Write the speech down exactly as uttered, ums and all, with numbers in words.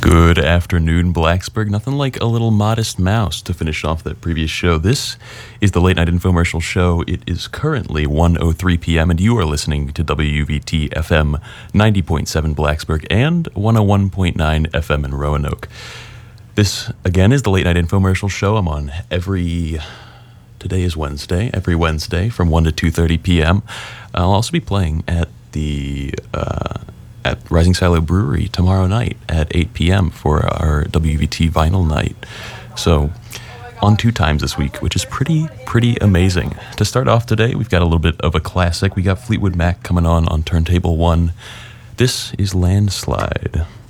Good afternoon, Blacksburg. Nothing like a little Modest Mouse to finish off that previous show. This is the Late Night Infomercial Show. It is currently one oh three p.m., and you are listening to W V T F M ninety point seven Blacksburg and one oh one point nine F M in Roanoke. This, again, is the Late Night Infomercial Show. I'm on every... Today is Wednesday. Every Wednesday from one to two thirty p.m. I'll also be playing at the... Uh, at Rising Silo Brewery tomorrow night at eight p.m. for our W V T Vinyl Night. So, on two times this week, which is pretty, pretty amazing. To start off today, we've got a little bit of a classic. We got Fleetwood Mac coming on on Turntable one. This is Landslide.